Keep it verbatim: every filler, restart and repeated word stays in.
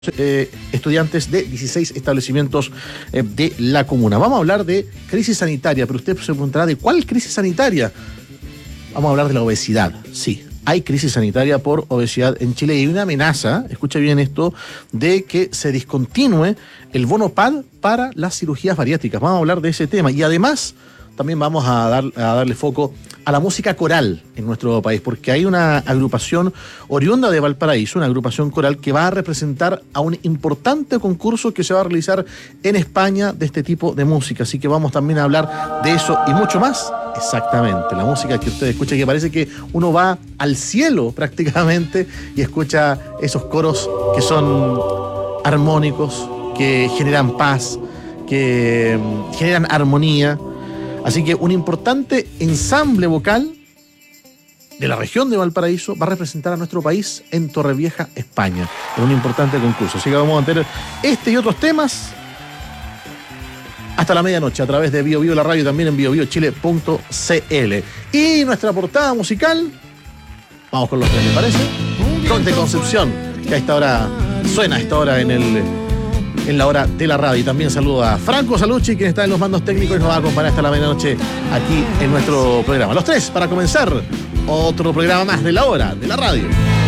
Eh, estudiantes de dieciséis establecimientos eh, de la comuna. Vamos a hablar de crisis sanitaria, pero usted se preguntará ¿de cuál crisis sanitaria? Vamos a hablar de la obesidad. Sí, hay crisis sanitaria por obesidad en Chile y hay una amenaza, escucha bien esto, de que se discontinúe el bono P A D para las cirugías bariátricas. Vamos a hablar de ese tema y además también vamos a, dar, a darle foco a la música coral en nuestro país, porque hay una agrupación oriunda de Valparaíso, una agrupación coral que va a representar a un importante concurso que se va a realizar en España de este tipo de música. Así que vamos también a hablar de eso y mucho más. Exactamente, la música que usted escucha, que parece que uno va al cielo prácticamente y escucha esos coros que son armónicos, que generan paz, que generan armonía. Así que un importante ensamble vocal de la región de Valparaíso va a representar a nuestro país en Torrevieja, España, en un importante concurso. Así que vamos a tener este y otros temas hasta la medianoche a través de Bio Bio la radio y también en bio bio chile punto c l. Y nuestra portada musical, vamos con los tres, ¿le parece? Conte Concepción, que a esta hora suena, a esta hora en el... en la hora de la radio. Y también saludo a Franco Salucci, quien está en los mandos técnicos y nos va a acompañar hasta la medianoche aquí en nuestro programa. Los tres para comenzar otro programa más de la hora de la radio.